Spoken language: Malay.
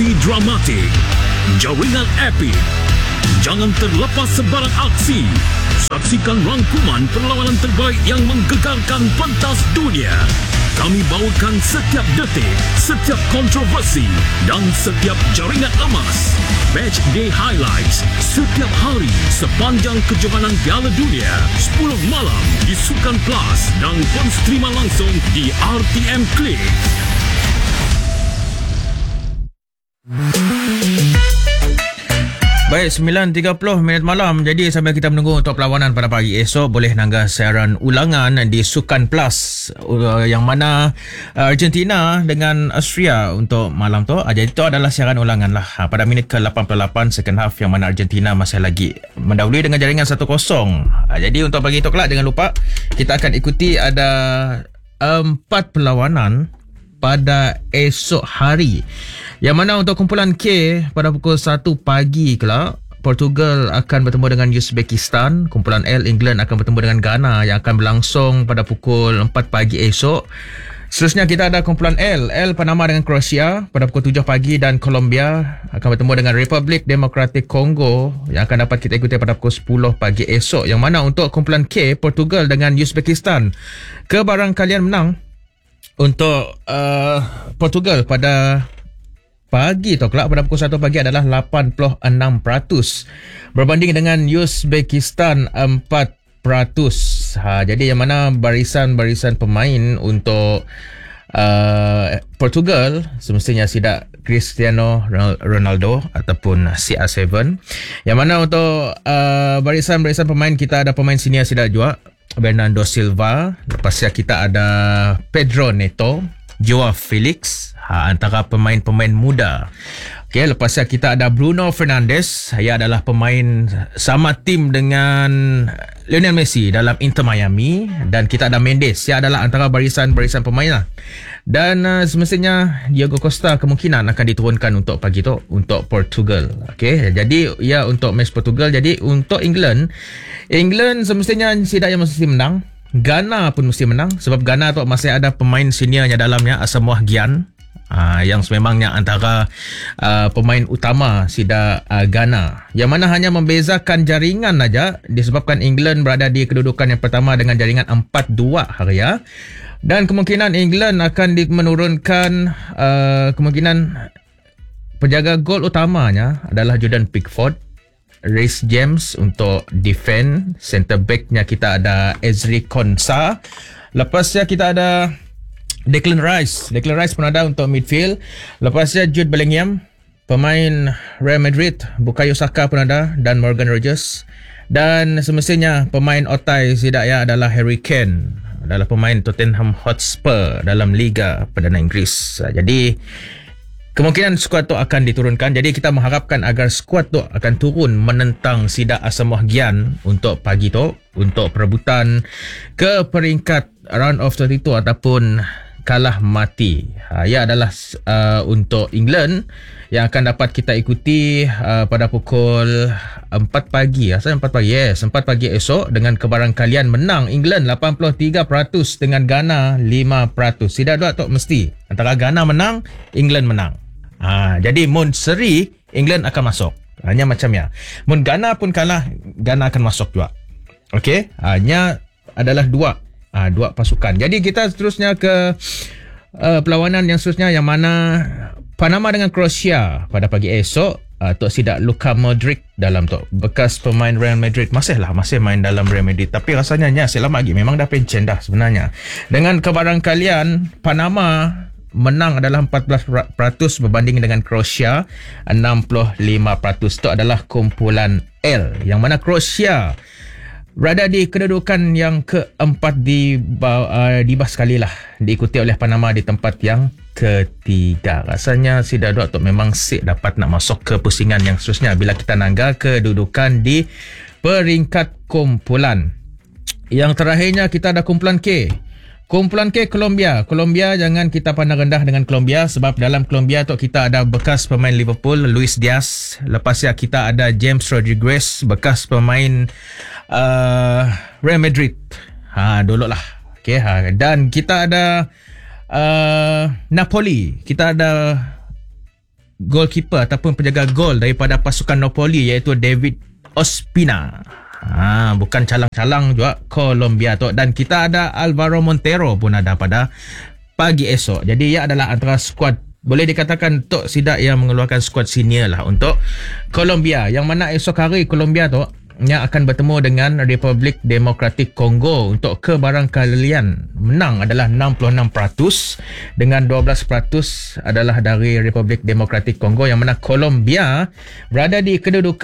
aksi dramatik, jaringan epik. Jangan terlepas sebarang aksi. Saksikan rangkuman perlawanan terbaik yang menggegarkan pentas dunia. Kami bawakan setiap detik, setiap kontroversi dan setiap jaringan emas. Match Day Highlights setiap hari sepanjang kejohanan Piala Dunia 10 malam di Sukan Plus dan penstrima langsung di RTM Klik. Baik, 9.30 minit malam. Jadi sambil kita menunggu untuk perlawanan pada pagi esok, boleh nanggah siaran ulangan di Sukan Plus yang mana Argentina dengan Austria untuk malam tu. Jadi itu adalah siaran ulangan lah pada minit ke-88 second half, yang mana Argentina masih lagi mendahului dengan jaringan 1-0. Jadi untuk pagi itu kelak, jangan lupa kita akan ikuti ada 4 perlawanan pada esok hari, yang mana untuk kumpulan K pada pukul 1 pagi kelak, Portugal akan bertemu dengan Uzbekistan. Kumpulan L, England akan bertemu dengan Ghana yang akan berlangsung pada pukul 4 pagi esok. Seterusnya kita ada kumpulan L, Panama dengan Croatia pada pukul 7 pagi, dan Colombia akan bertemu dengan Republik Demokratik Kongo yang akan dapat kita ikuti pada pukul 10 pagi esok. Yang mana untuk kumpulan K, Portugal dengan Uzbekistan, kebarangkalian menang untuk Portugal pada pagi tu kelak pada pukul 1 pagi adalah 86%, berbanding dengan Uzbekistan 4%. Jadi yang mana barisan-barisan pemain untuk Portugal semestinya tidak Cristiano Ronaldo ataupun CR7. Yang mana untuk barisan-barisan pemain, kita ada pemain senior tidak juga, Bernardo Silva. Lepasnya kita ada Pedro Neto, Joao Felix, antara pemain-pemain muda. Okey, lepasnya kita ada Bruno Fernandes. Ia adalah pemain sama tim dengan Lionel Messi dalam Inter Miami. Dan kita ada Mendes. Ia adalah antara barisan-barisan pemain lah. Dan semestinya Diego Costa kemungkinan akan diturunkan untuk pagi tu untuk Portugal. Okey, jadi ya untuk match Portugal. Jadi untuk England semestinya setidaknya mesti menang. Ghana pun mesti menang, sebab Ghana tu masih ada pemain seniornya dalamnya, Asamoah Gyan, yang sememangnya antara pemain utama sida Ghana, yang mana hanya membezakan jaringan saja disebabkan England berada di kedudukan yang pertama dengan jaringan 4-2 hari ya. Dan kemungkinan England akan menurunkan kemungkinan penjaga gol utamanya adalah Jordan Pickford. Reece James untuk defend. Center backnya kita ada Ezri Konsa. Lepasnya kita ada Declan Rice pun ada untuk midfield. Lepasnya Jude Bellingham, pemain Real Madrid. Bukayo Saka pun ada, dan Morgan Rogers. Dan semestinya pemain otai tidak ya adalah Harry Kane, adalah pemain Tottenham Hotspur dalam Liga Perdana Inggeris. Jadi kemungkinan skuad tu akan diturunkan. Jadi kita mengharapkan agar skuad tu akan turun menentang sida Asamoah Gyan untuk pagi tu, untuk perebutan ke peringkat round of 32 ataupun kalah mati. Ia adalah untuk England yang akan dapat kita ikuti pada pukul 4 pagi. Asal 4 pagi? Yes, 4 pagi esok, dengan kebarangkalian menang England 83% dengan Ghana 5%. Tidak dua tu mesti. Antara Ghana menang, England menang. Jadi mun seri, England akan masuk. Hanya macam ya. Mun Ghana pun kalah, Ghana akan masuk juga. Okey, hanya adalah dua pasukan. Jadi kita seterusnya ke perlawanan yang seterusnya, yang mana Panama dengan Croatia pada pagi esok. Tok sidak Luka Modric dalam tu, bekas pemain Real Madrid, masih main dalam Real Madrid, tapi rasanya selama lagi memang dah pencen dah sebenarnya. Dengan kebarangkalian Panama menang adalah 14% berbanding dengan Croatia 65%. Itu adalah kumpulan L, yang mana Croatia berada di kedudukan yang keempat di bawah sekali lah, diikuti oleh Panama di tempat yang ketiga. Rasanya si Dadok tu memang dapat nak masuk ke pusingan yang seterusnya bila kita nangga kedudukan di peringkat kumpulan. Yang terakhirnya kita ada kumpulan K. Kumpulan K, Colombia. Colombia jangan kita pandang rendah dengan Colombia, sebab dalam Colombia tu kita ada bekas pemain Liverpool, Luis Diaz. Lepasnya kita ada James Rodriguez, bekas pemain Real Madrid. Dulu lah. Okay, Dan kita ada Napoli. Kita ada goalkeeper ataupun penjaga gol daripada pasukan Napoli iaitu David Ospina. Bukan calang-calang juga Colombia tu. Dan kita ada Alvaro Montero pun ada pada pagi esok. Jadi ia adalah antara skuad, boleh dikatakan Tok Sidak yang mengeluarkan skuad senior lah untuk Colombia. Yang mana esok hari Colombia tu yang akan bertemu dengan Republik Demokratik Kongo untuk kebarangkalian. Menang adalah 66% dengan 12% adalah dari Republik Demokratik Kongo, yang mana Colombia berada di kedudukan